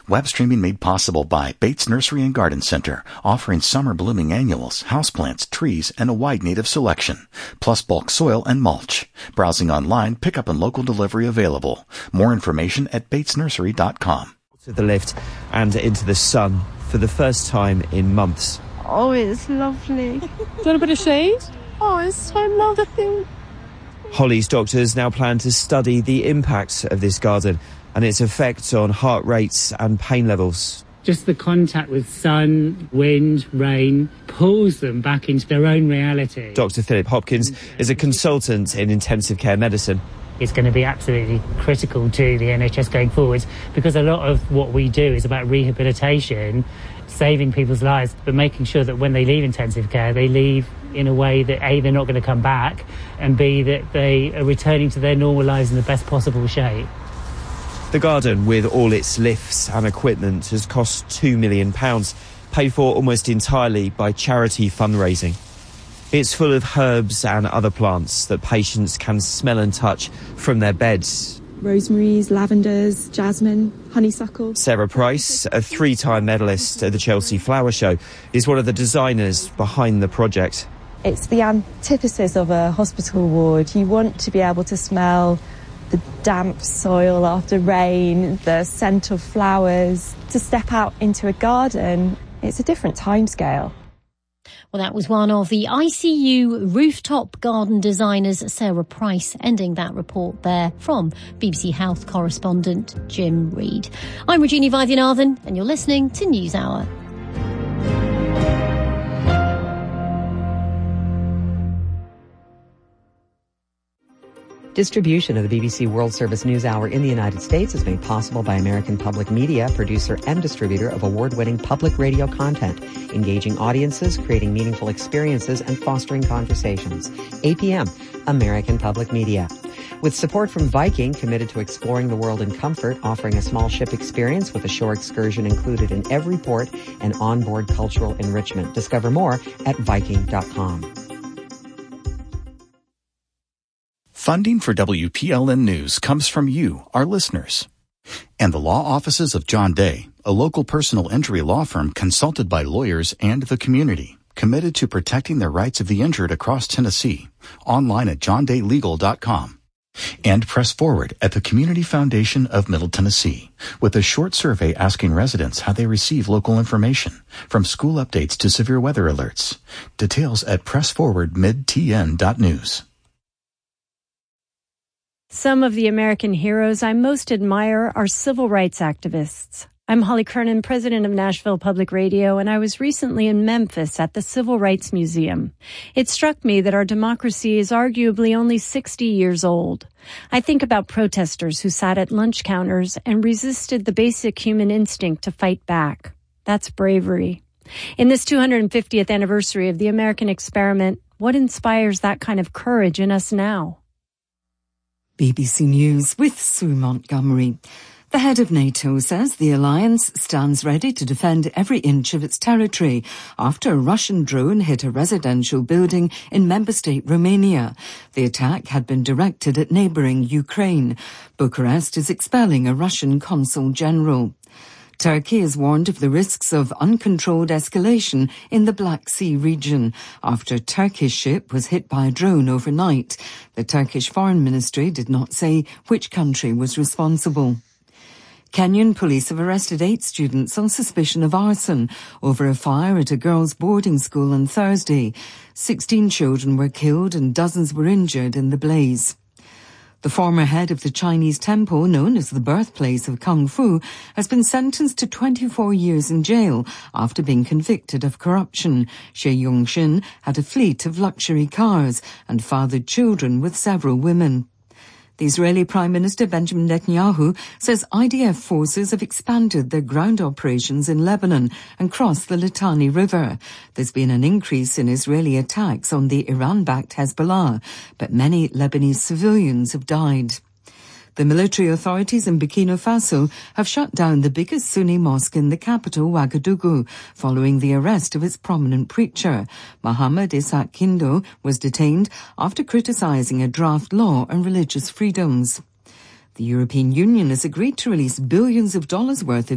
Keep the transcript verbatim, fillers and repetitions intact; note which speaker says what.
Speaker 1: Web streaming made possible by Bates Nursery and Garden Center, offering summer blooming annuals, houseplants, trees, and a wide native selection, plus bulk soil and mulch. Browsing online, pickup and local delivery available. More information at bates nursery dot com.
Speaker 2: To the lift and into the sun for the first time in months.
Speaker 3: Oh, it's lovely.
Speaker 4: Do you want a bit of shade?
Speaker 3: Oh, it's so lovely.
Speaker 2: Holly's doctors now plan to study the impact of this garden and its effect on heart rates and pain levels.
Speaker 5: Just the contact with sun, wind, rain pulls them back into their own reality.
Speaker 2: Doctor Philip Hopkins is a consultant in intensive care medicine.
Speaker 5: It's going to be absolutely critical to the N H S going forwards, because a lot of what we do is about rehabilitation, saving people's lives, but making sure that when they leave intensive care, they leave in a way that A, they're not going to come back, and B, that they are returning to their normal lives in the best possible shape.
Speaker 2: The garden, with all its lifts and equipment, has cost two million pounds, paid for almost entirely by charity fundraising. It's full of herbs and other plants that patients can smell and touch from their beds.
Speaker 3: Rosemaries, lavenders, jasmine, honeysuckle.
Speaker 2: Sarah Price, a three-time medalist at the Chelsea Flower Show, is one of the designers behind the project.
Speaker 3: It's the antithesis of a hospital ward. You want to be able to smell the damp soil after rain, the scent of flowers. To step out into a garden, it's a different timescale.
Speaker 6: Well, that was one of the I C U rooftop garden designers, Sarah Price, ending that report there from B B C Health correspondent Jim Reid. I'm Regina Vaidyanathan, and you're listening to NewsHour.
Speaker 7: Distribution of the B B C World Service News Hour in the United States is made possible by American Public Media, producer and distributor of award-winning public radio content, engaging audiences, creating meaningful experiences, and fostering conversations. A P M, American Public Media. With support from Viking, committed to exploring the world in comfort, offering a small ship experience with a shore excursion included in every port and onboard cultural enrichment. Discover more at viking dot com.
Speaker 1: Funding for W P L N News comes from you, our listeners. And the law offices of John Day, a local personal injury law firm consulted by lawyers and the community, committed to protecting the rights of the injured across Tennessee. Online at john day legal dot com. And Press Forward at the Community Foundation of Middle Tennessee, with a short survey asking residents how they receive local information, from school updates to severe weather alerts. Details at press forward mid t n dot news.
Speaker 8: Some of the American heroes I most admire are civil rights activists. I'm Holly Kernan, president of Nashville Public Radio, and I was recently in Memphis at the Civil Rights Museum. It struck me that our democracy is arguably only sixty years old. I think about protesters who sat at lunch counters and resisted the basic human instinct to fight back. That's bravery. In this two hundred fiftieth anniversary of the American experiment, what inspires that kind of courage in us now?
Speaker 9: B B C News with Sue Montgomery. The head of NATO says the alliance stands ready to defend every inch of its territory after a Russian drone hit a residential building in member state Romania. The attack had been directed at neighbouring Ukraine. Bucharest is expelling a Russian consul general. Turkey has warned of the risks of uncontrolled escalation in the Black Sea region after a Turkish ship was hit by a drone overnight. The Turkish Foreign Ministry did not say which country was responsible. Kenyan police have arrested eight students on suspicion of arson over a fire at a girls' boarding school on Thursday. Sixteen children were killed and dozens were injured in the blaze. The former head of the Chinese temple, known as the birthplace of Kung Fu, has been sentenced to twenty-four years in jail after being convicted of corruption. Xie Yongxin had a fleet of luxury cars and fathered children with several women. The Israeli Prime Minister Benjamin Netanyahu says I D F forces have expanded their ground operations in Lebanon and crossed the Litani River. There's been an increase in Israeli attacks on the Iran-backed Hezbollah, but many Lebanese civilians have died. The military authorities in Burkina Faso have shut down the biggest Sunni mosque in the capital, Ouagadougou, following the arrest of its prominent preacher. Mohamed Isaac Kindo was detained after criticizing a draft law on religious freedoms. The European Union has agreed to release billions of dollars worth of